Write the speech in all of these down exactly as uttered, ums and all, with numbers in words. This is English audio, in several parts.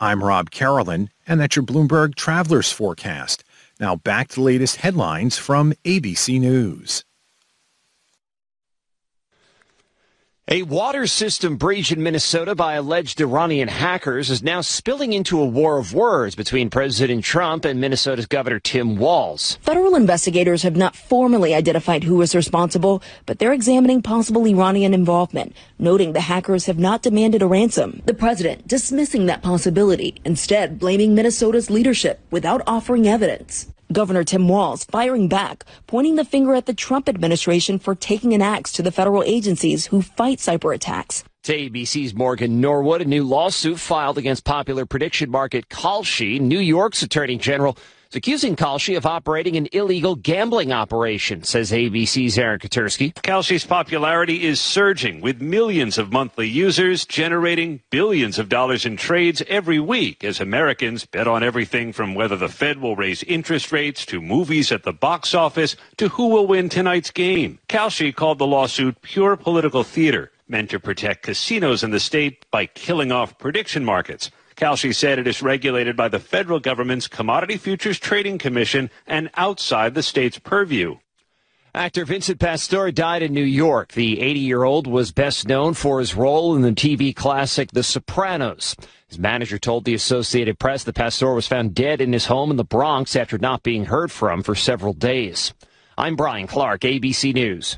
I'm Rob Carolyn, and that's your Bloomberg Travelers Forecast. Now back to the latest headlines from A B C News. A water system breach in Minnesota by alleged Iranian hackers is now spilling into a war of words between President Trump and Minnesota's Governor Tim Walz. Federal investigators have not formally identified who is responsible, but they're examining possible Iranian involvement, noting the hackers have not demanded a ransom. The president dismissing that possibility, instead blaming Minnesota's leadership without offering evidence. Governor Tim Walz firing back, pointing the finger at the Trump administration for taking an axe to the federal agencies who fight cyber attacks. To A B C's Morgan Norwood, a new lawsuit filed against popular prediction market Kalshi. New York's Attorney General is accusing Kalshi of operating an illegal gambling operation, says A B C's Aaron Katersky. Kalshi's popularity is surging, with millions of monthly users generating billions of dollars in trades every week as Americans bet on everything from whether the Fed will raise interest rates to movies at the box office to who will win tonight's game. Kalshi called the lawsuit pure political theater, meant to protect casinos in the state by killing off prediction markets. Kalshi said it is regulated by the federal government's Commodity Futures Trading Commission and outside the state's purview. Actor Vincent Pastore died in New York. The eighty-year-old was best known for his role in the T V classic The Sopranos. His manager told the Associated Press that Pastore was found dead in his home in the Bronx after not being heard from for several days. I'm Brian Clark, A B C News.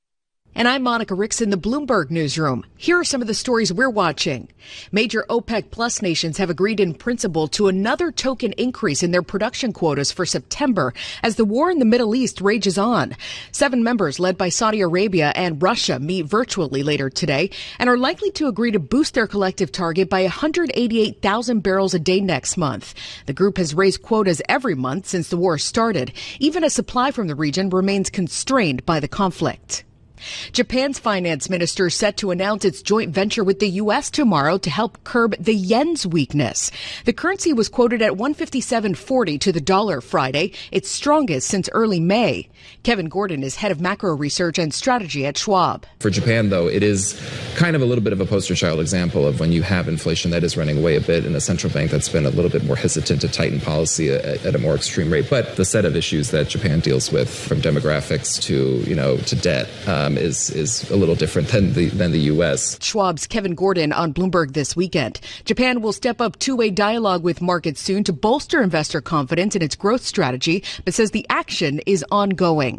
And I'm Monica Ricks in the Bloomberg Newsroom. Here are some of the stories we're watching. Major OPEC Plus nations have agreed in principle to another token increase in their production quotas for September as the war in the Middle East rages on. Seven members led by Saudi Arabia and Russia meet virtually later today and are likely to agree to boost their collective target by one hundred eighty-eight thousand barrels a day next month. The group has raised quotas every month since the war started, even as supply from the region remains constrained by the conflict. Japan's finance minister is set to announce its joint venture with the U S tomorrow to help curb the yen's weakness. The currency was quoted at one fifty-seven forty to the dollar Friday, its strongest since early May. Kevin Gordon is head of macro research and strategy at Schwab. For Japan, though, it is kind of a little bit of a poster child example of when you have inflation that is running away a bit and a central bank that's been a little bit more hesitant to tighten policy at, at a more extreme rate. But the set of issues that Japan deals with, from demographics to, you know, to debt, um, is is a little different than the than the U S. Schwab's Kevin Gordon on Bloomberg this weekend. Japan will step up two-way dialogue with markets soon to bolster investor confidence in its growth strategy, but says the action is ongoing.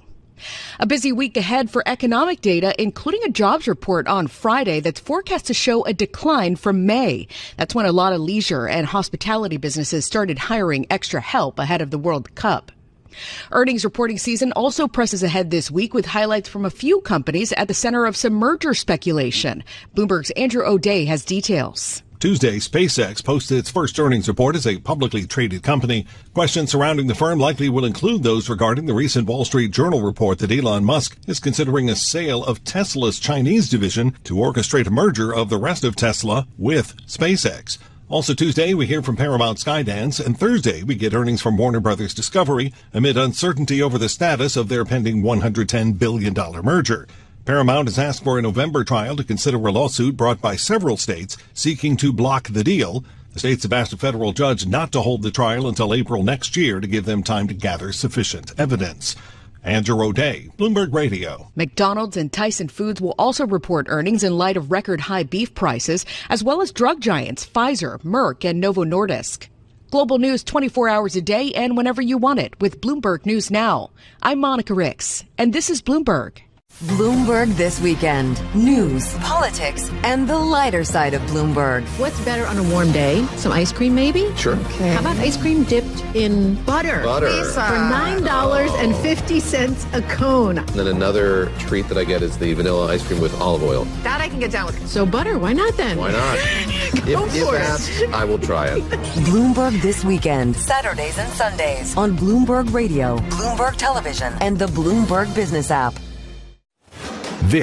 A busy week ahead for economic data, including a jobs report on Friday that's forecast to show a decline from May. That's when a lot of leisure and hospitality businesses started hiring extra help ahead of the World Cup. Earnings reporting season also presses ahead this week with highlights from a few companies at the center of some merger speculation. Bloomberg's Andrew O'Day has details. Tuesday, SpaceX posted its first earnings report as a publicly traded company. Questions surrounding the firm likely will include those regarding the recent Wall Street Journal report that Elon Musk is considering a sale of Tesla's Chinese division to orchestrate a merger of the rest of Tesla with SpaceX. Also Tuesday, we hear from Paramount Skydance, and Thursday, we get earnings from Warner Brothers Discovery amid uncertainty over the status of their pending one hundred ten billion dollars merger. Paramount has asked for a November trial to consider a lawsuit brought by several states seeking to block the deal. The states have asked a federal judge not to hold the trial until April next year to give them time to gather sufficient evidence. Andrew O'Day, Bloomberg Radio. McDonald's and Tyson Foods will also report earnings in light of record high beef prices, as well as drug giants Pfizer, Merck, and Novo Nordisk. Global news twenty-four hours a day and whenever you want it with Bloomberg News Now. I'm Monica Ricks, and this is Bloomberg. Bloomberg This Weekend. News, politics, and the lighter side of Bloomberg. What's better on a warm day? Some ice cream, maybe? Sure. Okay. How about ice cream dipped in butter? Butter. Lisa. For nine dollars and fifty cents a cone. And then another treat that I get is the vanilla ice cream with olive oil. That I can get down with. So butter, why not then? Why not? Go if if asked, I will try it. Bloomberg This Weekend. Saturdays and Sundays on Bloomberg Radio, Bloomberg Television, and the Bloomberg Business app. This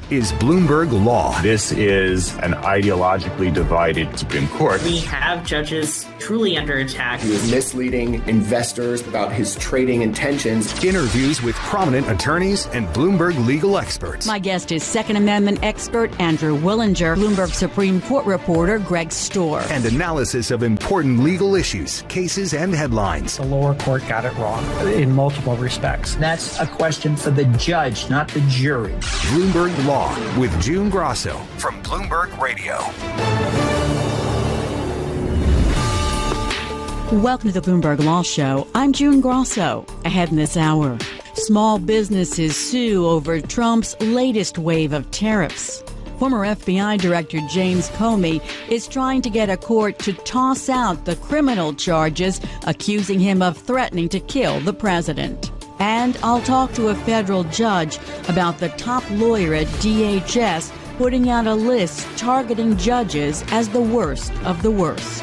is Bloomberg Law. This is an ideologically divided Supreme Court. We have judges truly under attack. He was misleading investors about his trading intentions. Interviews with prominent attorneys and Bloomberg legal experts. My guest is Second Amendment expert Andrew Willinger, Bloomberg Supreme Court reporter Greg Stohr. And analysis of important legal issues, cases, and headlines. The lower court got it wrong in multiple respects. That's a question for the judge, not the jury. Bloomberg Law with June Grosso from Bloomberg Radio. Welcome to the Bloomberg Law Show. I'm June Grosso. Ahead in this hour, small businesses sue over Trump's latest wave of tariffs. Former F B I Director James Comey is trying to get a court to toss out the criminal charges accusing him of threatening to kill the president. And I'll talk to a federal judge about the top lawyer at D H S putting out a list targeting judges as the worst of the worst.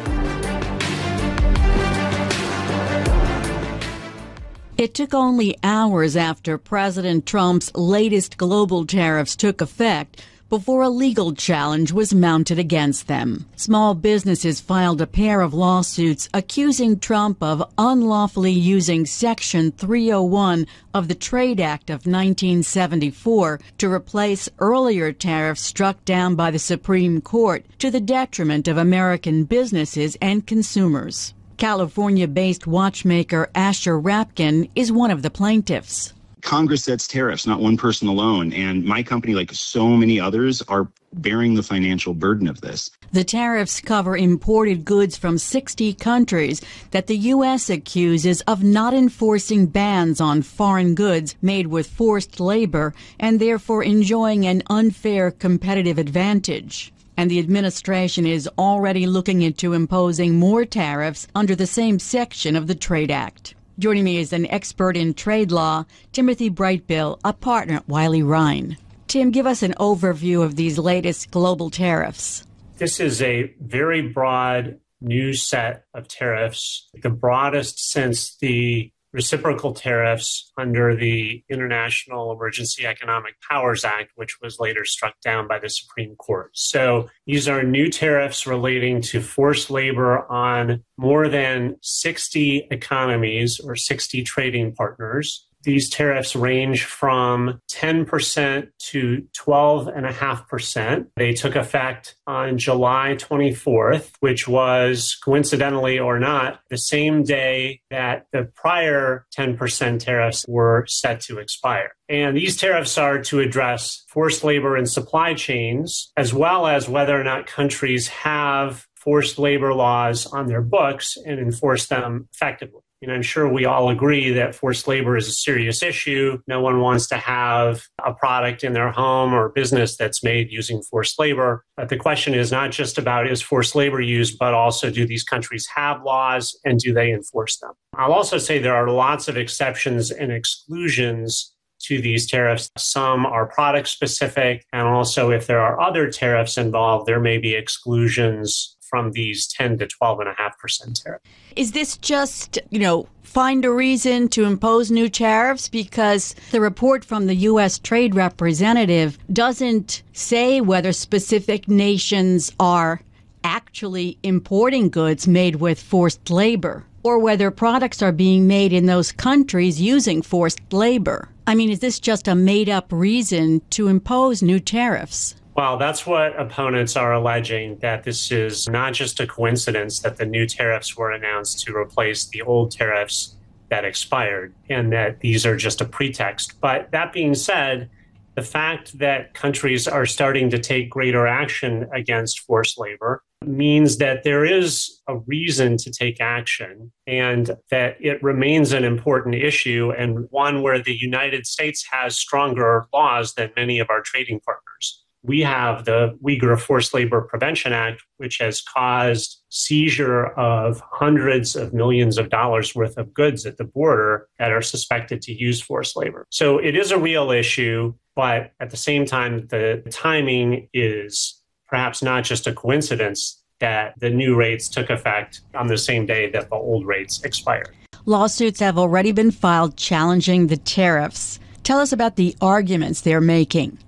It took only hours after President Trump's latest global tariffs took effect before a legal challenge was mounted against them. Small businesses filed a pair of lawsuits accusing Trump of unlawfully using Section three oh one of the Trade Act of nineteen seventy-four to replace earlier tariffs struck down by the Supreme Court to the detriment of American businesses and consumers. California-based watchmaker Asher Rapkin is one of the plaintiffs. Congress sets tariffs, not one person alone. And my company, like so many others, are bearing the financial burden of this. The tariffs cover imported goods from sixty countries that the U S accuses of not enforcing bans on foreign goods made with forced labor and therefore enjoying an unfair competitive advantage. And the administration is already looking into imposing more tariffs under the same section of the Trade Act. Joining me is an expert in trade law, Timothy Brightbill, a partner at Wiley Rein. Tim, give us an overview of these latest global tariffs. This is a very broad new set of tariffs, the broadest since the reciprocal tariffs under the International Emergency Economic Powers Act, which was later struck down by the Supreme Court. So these are new tariffs relating to forced labor on more than sixty economies or sixty trading partners. These tariffs range from ten percent to twelve point five percent. They took effect on July twenty-fourth, which was, coincidentally or not, the same day that the prior ten percent tariffs were set to expire. And these tariffs are to address forced labor in supply chains, as well as whether or not countries have forced labor laws on their books and enforce them effectively. And I'm sure we all agree that forced labor is a serious issue. No one wants to have a product in their home or business that's made using forced labor. But the question is not just about is forced labor used, but also do these countries have laws and do they enforce them? I'll also say there are lots of exceptions and exclusions to these tariffs. Some are product specific. And also if there are other tariffs involved, there may be exclusions from these ten to twelve point five percent tariffs. Is this just, you know, find a reason to impose new tariffs? Because the report from the U S Trade Representative doesn't say whether specific nations are actually importing goods made with forced labor or whether products are being made in those countries using forced labor. I mean, is this just a made-up reason to impose new tariffs? Well, that's what opponents are alleging, that this is not just a coincidence that the new tariffs were announced to replace the old tariffs that expired, and that these are just a pretext. But that being said, the fact that countries are starting to take greater action against forced labor means that there is a reason to take action and that it remains an important issue and one where the United States has stronger laws than many of our trading partners. We have the Uyghur Forced Labor Prevention Act, which has caused seizure of hundreds of millions of dollars worth of goods at the border that are suspected to use forced labor. So it is a real issue, but at the same time, the timing is perhaps not just a coincidence that the new rates took effect on the same day that the old rates expired. Lawsuits have already been filed challenging the tariffs. Tell us about the arguments they're making.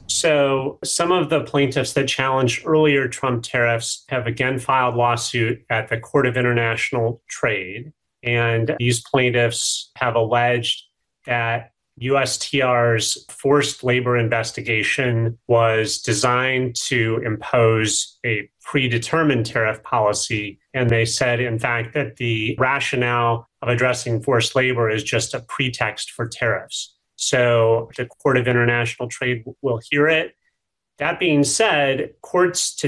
So some of the plaintiffs that challenged earlier Trump tariffs have again filed lawsuit at the Court of International Trade. And these plaintiffs have alleged that U S T R's forced labor investigation was designed to impose a predetermined tariff policy. And they said, in fact, that the rationale of addressing forced labor is just a pretext for tariffs. So the Court of International Trade will hear it. That being said, courts to